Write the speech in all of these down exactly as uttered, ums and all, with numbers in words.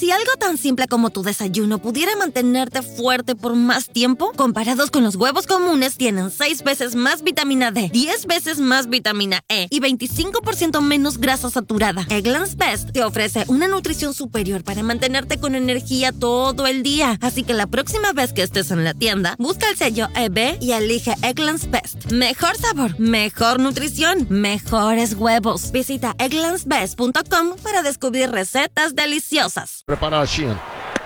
Si algo tan simple como tu desayuno pudiera mantenerte fuerte por más tiempo, comparados con los huevos comunes, tienen seis veces más vitamina D, diez veces más vitamina E y veinticinco por ciento menos grasa saturada. Eggland's Best te ofrece una nutrición superior para mantenerte con energía todo el día. Así que la próxima vez que estés en la tienda, busca el sello E B y elige Eggland's Best. Mejor sabor, mejor nutrición, mejores huevos. Visita egglands best punto com para descubrir recetas deliciosas. Prepara a Sheehan.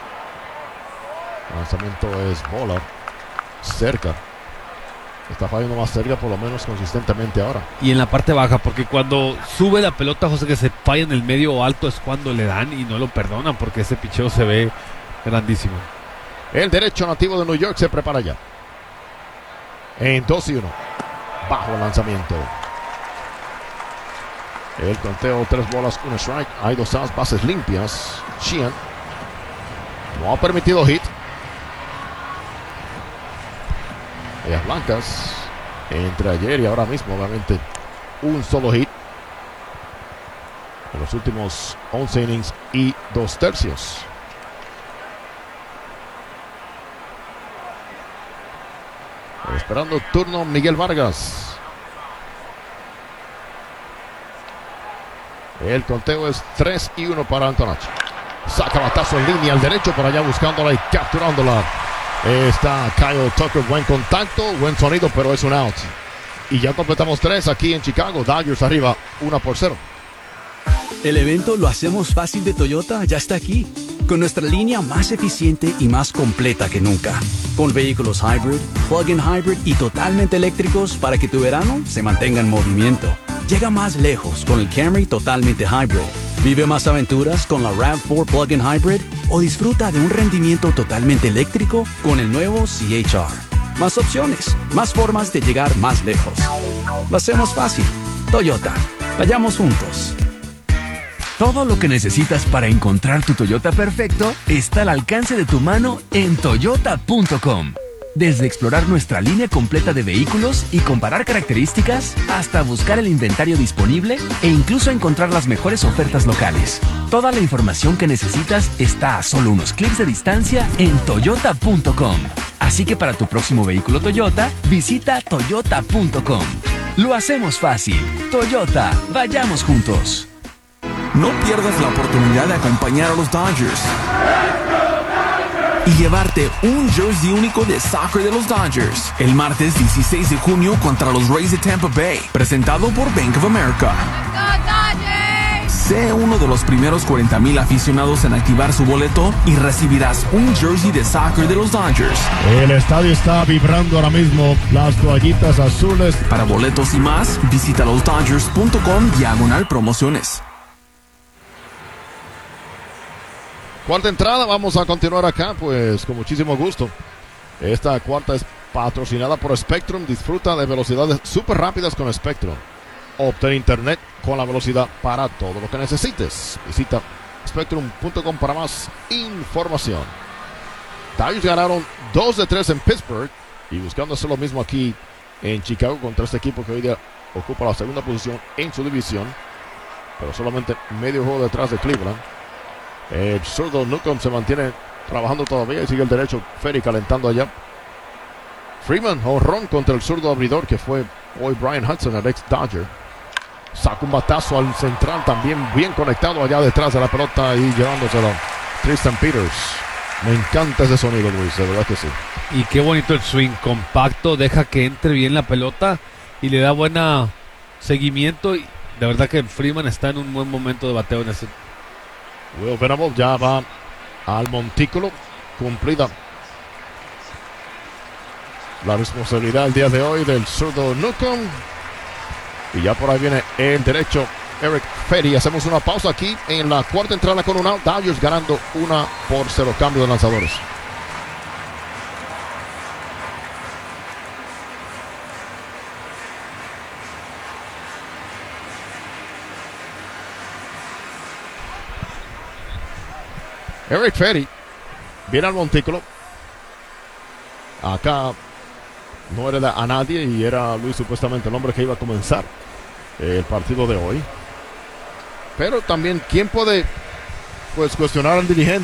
El lanzamiento es bola. Cerca. Está fallando más cerca, por lo menos consistentemente ahora. Y en la parte baja, porque cuando sube la pelota, José, que se falla en el medio o alto, es cuando le dan y no lo perdonan, porque ese picheo se ve grandísimo. El derecho nativo de New York se prepara ya. En dos y uno. Bajo el lanzamiento. El conteo, tres bolas, un strike. Hay dos outs, bases limpias. Sheehan no ha permitido hit. Ellas blancas. Entre ayer y ahora mismo, obviamente, un solo hit. En los últimos once innings y dos tercios. Esperando turno Miguel Vargas. El conteo es tres y uno para Antonacci. Saca batazo en línea al derecho, por allá buscándola y capturándola. Está Kyle Tucker, buen contacto, buen sonido, pero es un out. Y ya completamos tres aquí en Chicago. Dodgers arriba, uno por cero. El evento Lo Hacemos Fácil de Toyota ya está aquí, con nuestra línea más eficiente y más completa que nunca. Con vehículos hybrid, plug-in hybrid y totalmente eléctricos para que tu verano se mantenga en movimiento. Llega más lejos con el Camry totalmente hybrid. Vive más aventuras con la RAV cuatro Plug-in Hybrid o disfruta de un rendimiento totalmente eléctrico con el nuevo C H R. Más opciones, más formas de llegar más lejos. Lo hacemos fácil. Toyota. Vayamos juntos. Todo lo que necesitas para encontrar tu Toyota perfecto está al alcance de tu mano en toyota punto com. Desde explorar nuestra línea completa de vehículos y comparar características, hasta buscar el inventario disponible e incluso encontrar las mejores ofertas locales. Toda la información que necesitas está a solo unos clics de distancia en toyota punto com. Así que para tu próximo vehículo Toyota, visita toyota punto com. Lo hacemos fácil. Toyota, vayamos juntos. No pierdas la oportunidad de acompañar a los Dodgers y llevarte un jersey único de soccer de los Dodgers el martes dieciséis de junio contra los Rays de Tampa Bay, presentado por Bank of America. Sé uno de los primeros cuarenta mil aficionados en activar su boleto y recibirás un jersey de soccer de los Dodgers. El estadio está vibrando ahora mismo, las toallitas azules. Para boletos y más, visita los dodgers punto com diagonal promociones. Cuarta entrada, vamos a continuar acá, pues con muchísimo gusto. Esta cuarta es patrocinada por Spectrum. Disfruta de velocidades súper rápidas con Spectrum. Obtén internet con la velocidad para todo lo que necesites. Visita spectrum punto com para más información. Dodgers ganaron dos de tres en Pittsburgh y buscando hacer lo mismo aquí en Chicago contra este equipo que hoy día ocupa la segunda posición en su división, pero solamente medio juego detrás de Cleveland. El zurdo Newcomb se mantiene trabajando todavía y sigue el derecho Ferry calentando allá. Freeman, jonrón contra el zurdo abridor que fue hoy Brian Hudson, el ex Dodger. Saca un batazo al central también bien conectado allá detrás de la pelota y llevándoselo Tristan Peters. Me encanta ese sonido, Luis, de verdad que sí. Y qué bonito el swing, compacto, deja que entre bien la pelota y le da buena seguimiento. Y de verdad que Freeman está en un buen momento de bateo en ese. Will Venable ya va al montículo. Cumplida la responsabilidad el día de hoy del zurdo Newcomb. Y ya por ahí viene el derecho Eric Ferry. Hacemos una pausa aquí en la cuarta entrada con un out. Dodgers ganando una por cero. Cambio de lanzadores. Eric Ferry viene al montículo. Acá no hereda a nadie y era Luis supuestamente el hombre que iba a comenzar el partido de hoy. Pero también, ¿quién puede pues cuestionar al dirigente?